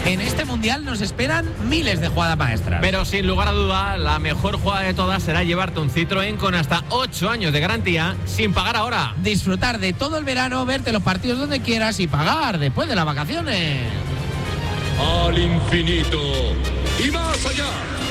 En este Mundial nos esperan miles de jugadas maestras. Pero sin lugar a duda, la mejor jugada de todas será llevarte un Citroën con hasta 8 años de garantía sin pagar ahora. Disfrutar de todo el verano, verte los partidos donde quieras y pagar después de las vacaciones. Al infinito y más allá.